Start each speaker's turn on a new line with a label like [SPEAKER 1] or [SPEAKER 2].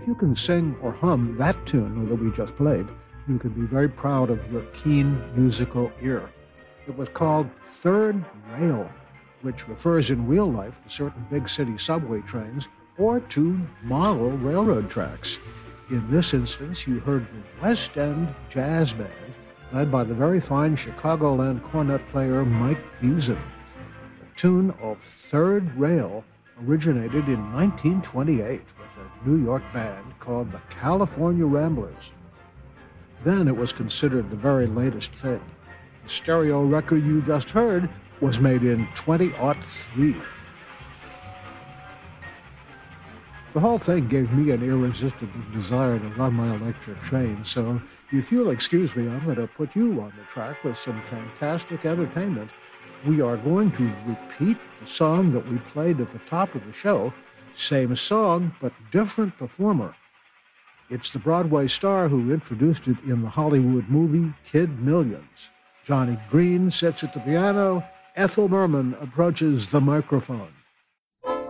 [SPEAKER 1] If you can sing or hum that tune that we just played, you can be very proud of your keen musical ear. It was called Third Rail, which refers in real life to certain big city subway trains or to model railroad tracks. In this instance, you heard the West End Jazz Band, led by the very fine Chicagoland cornet player Mike Busen. The tune of Third Rail originated in 1928 with a New York band called the California Ramblers. Then it was considered the very latest thing. The stereo record you just heard was made in 2003. The whole thing gave me an irresistible desire to run my electric train, so if you'll excuse me, I'm going to put you on the track with some fantastic entertainment. We are going to repeat the song that we played at the top of the show, same song, but different performer. It's the Broadway star who introduced it in the Hollywood movie Kid Millions. Johnny Green sits at the piano. Ethel Merman approaches the microphone.